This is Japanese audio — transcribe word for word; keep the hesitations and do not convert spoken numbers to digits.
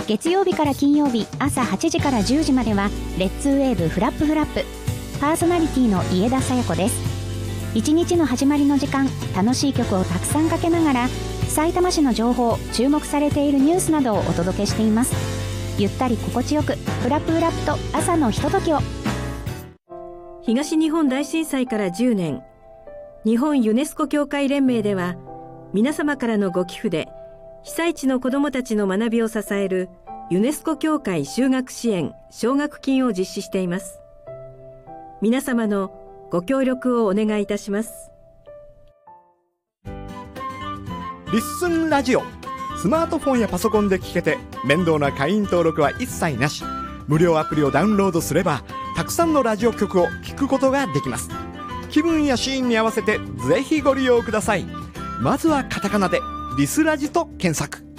月曜日から金曜日朝はちじからじゅうじまではレッツウェーブフラップフラップ、パーソナリティの家田紗耶子です。一日の始まりの時間、楽しい曲をたくさんかけながらさいたま市の情報、注目されているニュースなどをお届けしています。ゆったり心地よくフラップフラップと朝のひとときを。 東日本大震災からじゅうねん、日本ユネスコ協会連盟では皆様からのご寄付で被災地の子どもたちの学びを支えるユネスコ協会就学支援奨学金を実施しています。皆様のご協力をお願いいたします。 リッスンラジオ、スマートフォンやパソコンで聞けて面倒な会員登録は一切なし。無料アプリをダウンロードすればたくさんのラジオ局を聞くことができます。気分やシーンに合わせてぜひご利用ください。まずはカタカナでリスラジと検索。